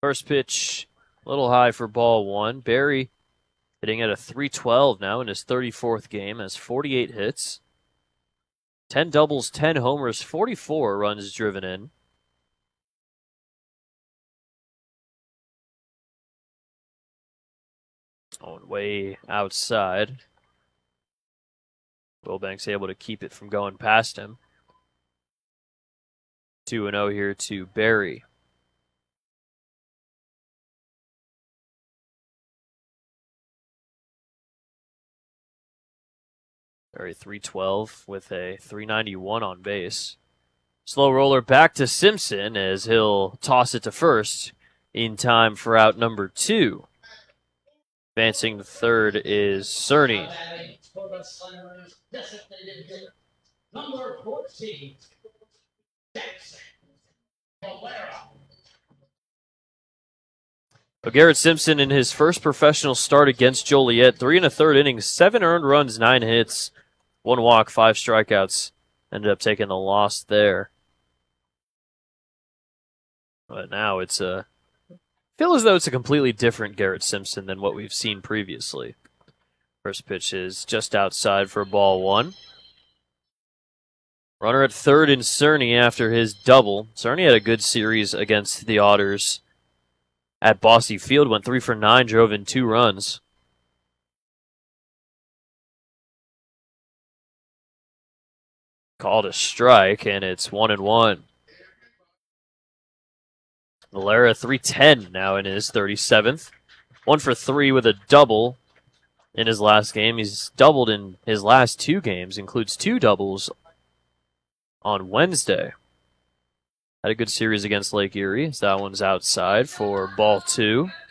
First pitch, a little high for ball one. Barry hitting at a .312 now in his 34th game, has 48 hits, 10 doubles, 10 homers, 44 runs driven in. Going way outside. Wilbanks able to keep it from going past him. 2-0 here to Barry. Barry .312 with a .391 on base. Slow roller back to Simpson as he'll toss it to first in time for out number 2. Advancing to third is Cerny. Number 14, Garrett Simpson in his first professional start against Joliet, 3 1/3 innings, 7 earned runs, 9 hits, 1 walk, 5 strikeouts. Ended up taking the loss there. But now it's feel as though it's a completely different Garrett Simpson than what we've seen previously. First pitch is just outside for ball one. Runner at third in Cerny after his double. Cerny had a good series against the Otters at Bosse Field. Went 3 for 9, drove in 2 runs. Called a strike, and it's 1-1. Valera .310 now in his 37th. 1 for 3 with a double in his last game. He's doubled in his last 2 games, includes 2 doubles on Wednesday. Had a good series against Lake Erie. So that one's outside for ball 2.